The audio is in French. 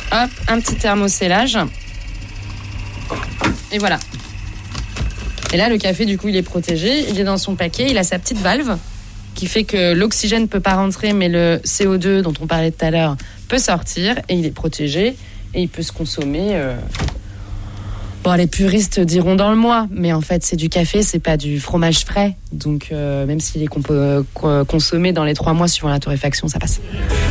Hop, un petit thermocellage. Et voilà. Et là, le café, du coup, il est protégé. Il est dans son paquet. Il a sa petite valve qui fait que l'oxygène ne peut pas rentrer, mais le CO2 dont on parlait tout à l'heure peut sortir. Et il est protégé. Et il peut se consommer... Bon, les puristes diront dans le mois, mais en fait, c'est du café, c'est pas du fromage frais. Donc, même s'il est consommé dans les 3 mois suivant la torréfaction, ça passe.